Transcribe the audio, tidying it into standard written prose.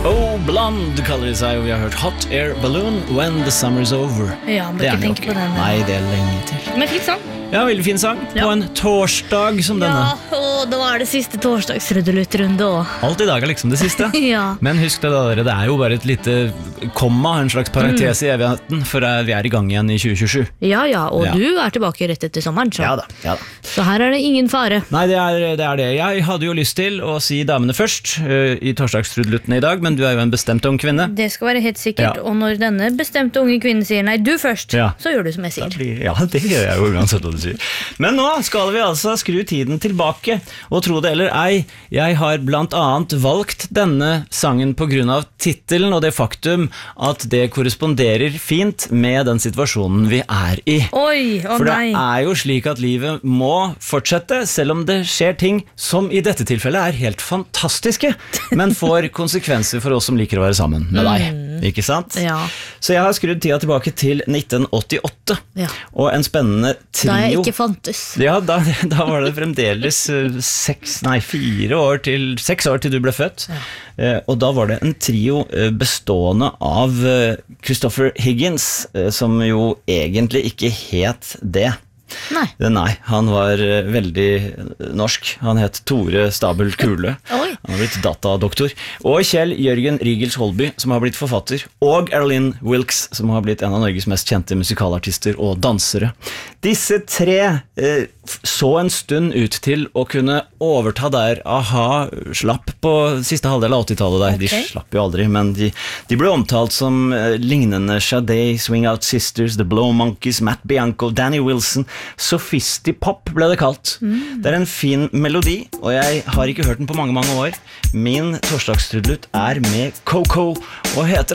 Oh, Blonde kaller de seg, og vi har hørt Hot Air Balloon When the Summer's Over. Ja, men ikke tenke på den. Nei, det lenge til. Men fint sang. Ja, veldig fin sang. På en torsdag som denne. Ja, og da er det siste torsdagsrøddelutt-runde også. Alt I dag liksom det siste. Ja. Men husk det da, dere, det jo bare et lite komma, en slags parentes I evigheten, for vi I gang igjen I 2027. Ja, og du tilbake rett etter sommeren. Så. Ja da. Så her det ingen fare. Nei, det er det. Jeg hadde jo lyst til å si damene først I torsdagsrøddeluttene I dag, men du jo en bestemt ung kvinne. Det skal være helt sikkert, Ja. og når denne bestemte unge kvinnen sier nei, du først, så gjør du som jeg sier. Ja, det gjør jeg jo uansett hva du sier. Men nå skal vi altså skru tiden tilbake, og tro det eller ei, jeg har blant annet valgt denne sangen på grunn av titelen og det faktum at det korresponderer fint med den situasjonen vi I. Oi, For det nei. jo slik at livet må fortsette, selv om det skjer ting som I dette tilfellet helt fantastiske, men får konsekvenser for oss som liker å være sammen med deg, ikke sant? Ja. Så jeg har skrudd tida tilbake til 1988, og en spennende trio. Da jeg ikke fantes. Ja, da var det fremdeles 6 år til du ble født, og da var det en trio bestående av Christopher Higgins, som jo egentlig ikke het det. Nei, han var veldig norsk. Han het Tore Stabel Kule. Han har blitt datadoktor. Og Kjell Jørgen Rigels Holby, som har blitt forfatter. Og Erlyn Wilkes, som har blitt en av Norges mest kjente musikalartister og dansere. Disse tre så en stund ut til å kunne overta der A-ha slapp på siste halvdel av 80-tallet der. De slapp jo aldri, men de ble omtalt som lignende Sade, Swing Out Sisters, The Blow Monkeys, Matt Bianco, Danny Wilson. Sophisti-pop ble det kalt. Det en fin melodi, og jeg har ikke hørt den på mange år. Min torsdagstrudelutt med Coco, og heter